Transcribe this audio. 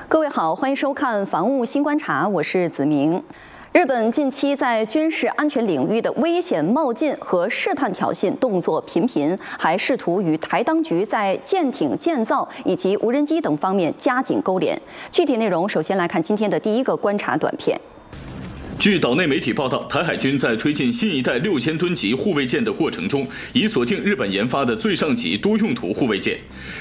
各位好，欢迎收看《防务新观察》，我是子明。日本近期在军事安全领域的危险冒进和试探挑衅动作频频，还试图与台当局在舰艇建造以及无人机等方面加紧勾连。具体内容，首先来看今天的第一个观察短片。 据岛内媒体报道，台海军在推进新一代6000吨级护卫舰的过程中，已锁定日本研发的最上级多用途护卫舰。